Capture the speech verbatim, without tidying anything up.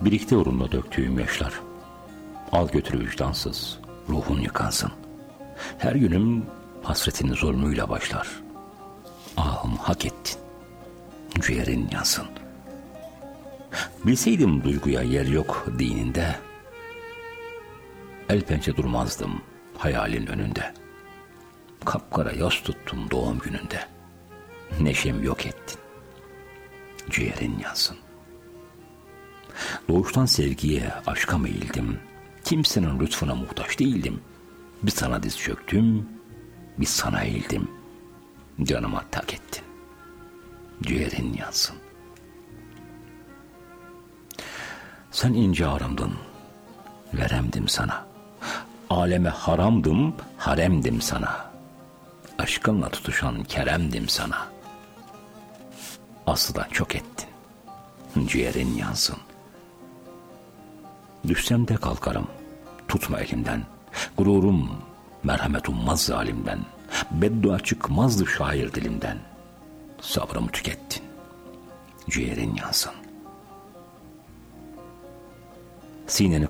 Birikti uğrunda döktüğüm yaşlar. Al götür vicdansız, ruhun yıkansın. Her günüm hasretin zulmüyle başlar. Ahım hak ettin, ciğerin yansın. Bilseydim duyguya yer yok dininde, el pençe durmazdım hayalin önünde. Kapkara yas tuttum doğum gününde. Neşem yok ettin, ciğerin yansın. Doğuştan sevgiye, aşka meyildim. Kimsenin lütfuna muhtaç değildim. Bir sana diz çöktüm, bir sana eğildim. Canıma tak ettin, ciğerin yansın. Sen ince aramdın, veremdim sana. Aleme haramdım, haremdim sana. Aşkınla tutuşan keremdim sana. Aslıdan çok ettin, ciğerin yansın. Düşsem de kalkarım, tutma elimden. Gururum, merhamet ummaz zalimden. Beddua çıkmazdı şair dilimden. Sabrımı tükettin, ciğerin yansın. Sineni